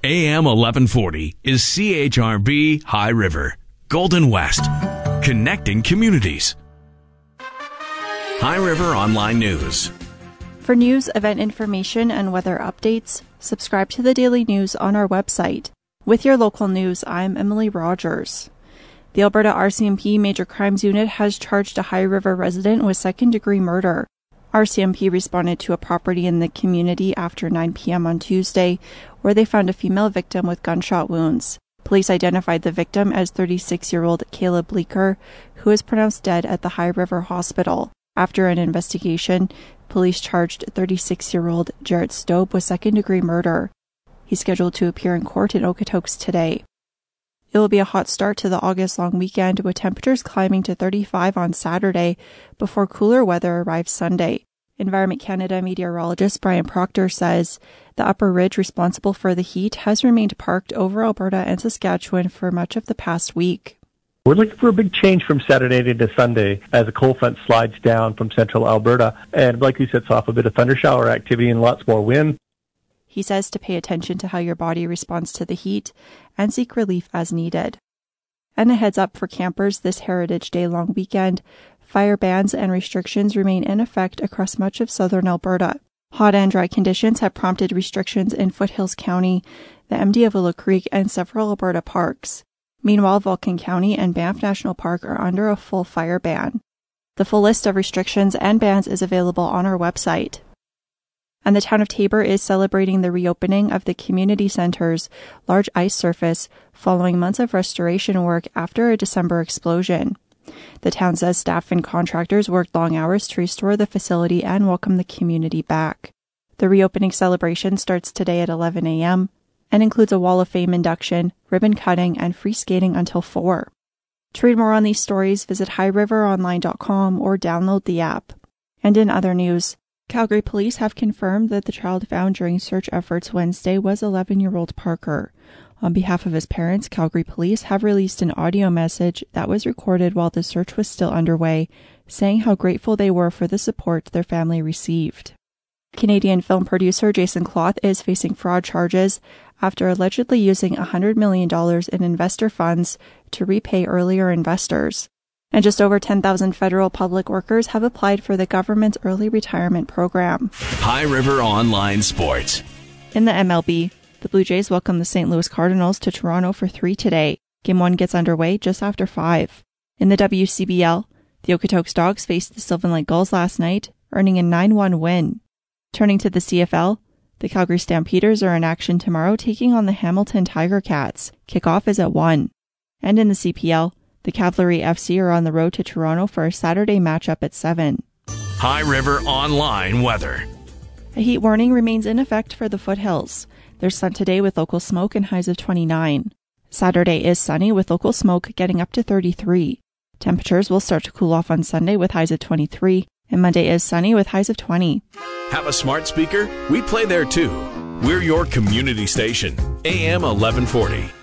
AM 1140 is CHRB High River, Golden West, connecting communities. High River Online News. For news, event information, and weather updates, subscribe to the Daily News on our website. With your local news, I'm Emily Rogers. The Alberta RCMP Major Crimes Unit has charged a High River resident with second-degree murder. RCMP responded to a property in the community after 9 p.m. on Tuesday, where they found a female victim with gunshot wounds. Police identified the victim as 36-year-old Kayla Bleeker, who was pronounced dead at the High River Hospital. After an investigation, police charged 36-year-old Jarrett Stobe with second-degree murder. He's scheduled to appear in court in Okotoks today. It will be a hot start to the August-long weekend, with temperatures climbing to 35 on Saturday before cooler weather arrives Sunday. Environment Canada meteorologist Brian Proctor says the upper ridge responsible for the heat has remained parked over Alberta and Saskatchewan for much of the past week. We're looking for a big change from Saturday to Sunday as a cold front slides down from central Alberta and likely sets off a bit of thundershower activity and lots more wind. He says to pay attention to how your body responds to the heat and seek relief as needed. And a heads up for campers this Heritage Day long weekend, fire bans and restrictions remain in effect across much of southern Alberta. Hot and dry conditions have prompted restrictions in Foothills County, the MD of Willow Creek, and several Alberta parks. Meanwhile, Vulcan County and Banff National Park are under a full fire ban. The full list of restrictions and bans is available on our website. And the town of Taber is celebrating the reopening of the community center's large ice surface following months of restoration work after a December explosion. The town says staff and contractors worked long hours to restore the facility and welcome the community back. The reopening celebration starts today at 11 a.m. and includes a Wall of Fame induction, ribbon cutting, and free skating until 4. To read more on these stories, visit highriveronline.com or download the app. And in other news, Calgary police have confirmed that the child found during search efforts Wednesday was 11-year-old Parker. On behalf of his parents, Calgary police have released an audio message that was recorded while the search was still underway, saying how grateful they were for the support their family received. Canadian film producer Jason Cloth is facing fraud charges after allegedly using $100 million in investor funds to repay earlier investors. And just over 10,000 federal public workers have applied for the government's early retirement program. High River Online Sports. In the MLB, the Blue Jays welcome the St. Louis Cardinals to Toronto for 3 today. Game 1 gets underway just after 5. In the WCBL, the Okotoks Dogs faced the Sylvan Lake Gulls last night, earning a 9-1 win. Turning to the CFL, the Calgary Stampeders are in action tomorrow, taking on the Hamilton Tiger Cats. Kickoff is at 1. And in the CPL, the Cavalry FC are on the road to Toronto for a Saturday matchup at 7. High River Online Weather. A heat warning remains in effect for the foothills. There's sun today with local smoke and highs of 29. Saturday is sunny with local smoke getting up to 33. Temperatures will start to cool off on Sunday with highs of 23, and Monday is sunny with highs of 20. Have a smart speaker? We play there too. We're your community station, AM 1140.